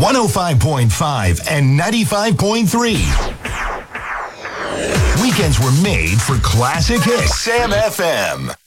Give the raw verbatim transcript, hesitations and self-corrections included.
one oh five point five and ninety-five point three. Weekends were made for classic hits. Sam F M.